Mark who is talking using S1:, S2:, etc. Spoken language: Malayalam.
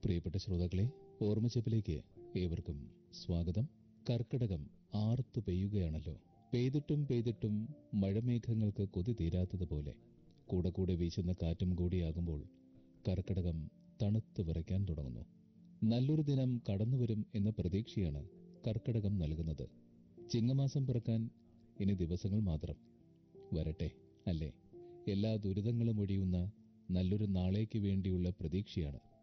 S1: പ്രിയപ്പെട്ട ശ്രോതാക്കളെ, ഓർമ്മച്ചപ്പിലേക്ക് ഏവർക്കും സ്വാഗതം. കർക്കിടകം ആർത്തു പെയ്യുകയാണല്ലോ. പെയ്തിട്ടും പെയ്തിട്ടും മഴമേഘങ്ങൾക്ക് കൊതി തീരാത്തതുപോലെ കൂടെ കൂടെ വീശുന്ന കാറ്റും കൂടിയാകുമ്പോൾ കർക്കിടകം തണുത്ത് വിറയ്ക്കാൻ തുടങ്ങുന്നു. നല്ലൊരു ദിനം കടന്നുവരും എന്ന പ്രതീക്ഷയാണ് കർക്കിടകം നൽകുന്നത്. ചിങ്ങമാസം പിറക്കാൻ ഇനി ദിവസങ്ങൾ മാത്രം. വരട്ടെ അല്ലേ? എല്ലാ ദുരിതങ്ങളും ഒഴിയുന്ന നല്ലൊരു നാളേക്ക് വേണ്ടിയുള്ള പ്രതീക്ഷയാണ്